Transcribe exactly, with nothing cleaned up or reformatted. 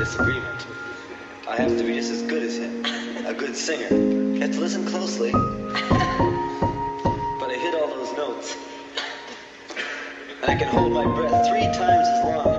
disagreement. I have to be just as good as him, a good singer. You have to listen closely. But I hit all those notes. And I can hold my breath three times as long.